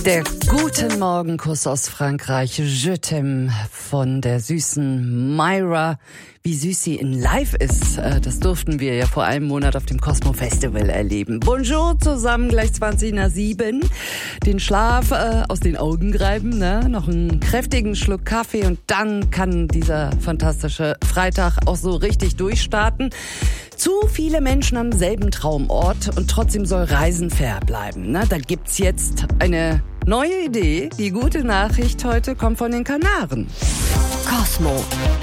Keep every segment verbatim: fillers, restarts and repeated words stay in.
Der guten Morgenkuss aus Frankreich, Je t'aime von der süßen Myra. Wie süß sie in Live ist, das durften wir ja vor einem Monat auf dem Cosmo Festival erleben. Bonjour zusammen, gleich zwanzig nach sieben. Den Schlaf äh, aus den Augen reiben, ne? Noch einen kräftigen Schluck Kaffee und dann kann dieser fantastische Freitag auch so richtig durchstarten. Zu viele Menschen am selben Traumort und trotzdem soll Reisen fair bleiben. Ne? Da gibt's jetzt eine neue Idee. Die gute Nachricht heute kommt von den Kanaren. Cosmo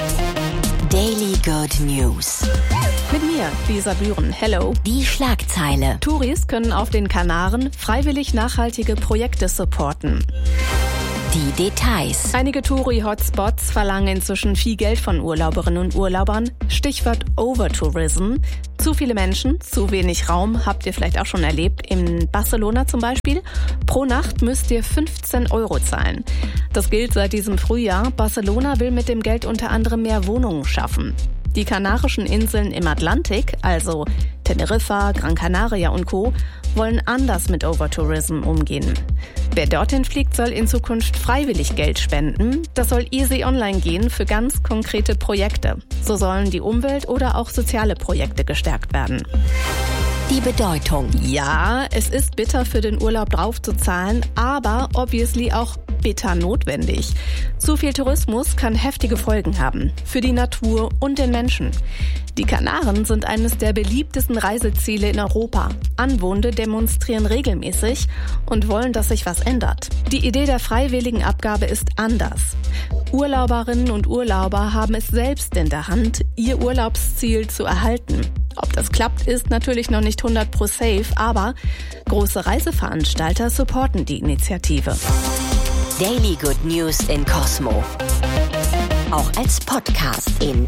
Daily Good News. Mit mir, Lisa Bühren. Hello. Die Schlagzeile. Touris können auf den Kanaren freiwillig nachhaltige Projekte supporten. Die Details. Einige Touri-Hotspots verlangen inzwischen viel Geld von Urlauberinnen und Urlaubern. Stichwort Overtourism. Zu viele Menschen, zu wenig Raum, habt ihr vielleicht auch schon erlebt. In Barcelona zum Beispiel. Pro Nacht müsst ihr fünfzehn Euro zahlen. Das gilt seit diesem Frühjahr. Barcelona will mit dem Geld unter anderem mehr Wohnungen schaffen. Die Kanarischen Inseln im Atlantik, also Teneriffa, Gran Canaria und Co., wollen anders mit Overtourism umgehen. Wer dorthin fliegt, soll in Zukunft freiwillig Geld spenden. Das soll easy online gehen für ganz konkrete Projekte. So sollen die Umwelt- oder auch soziale Projekte gestärkt werden. Die Bedeutung. Ja, es ist bitter für den Urlaub draufzuzahlen, aber obviously auch bitter notwendig. Zu viel Tourismus kann heftige Folgen haben. Für die Natur und den Menschen. Die Kanaren sind eines der beliebtesten Reiseziele in Europa. Anwohner demonstrieren regelmäßig und wollen, dass sich was ändert. Die Idee der freiwilligen Abgabe ist anders. Urlauberinnen und Urlauber haben es selbst in der Hand, ihr Urlaubsziel zu erhalten. Ob das klappt, ist natürlich noch nicht hundert Prozent safe, aber große Reiseveranstalter supporten die Initiative. Daily Good News in Cosmo. Auch als Podcast in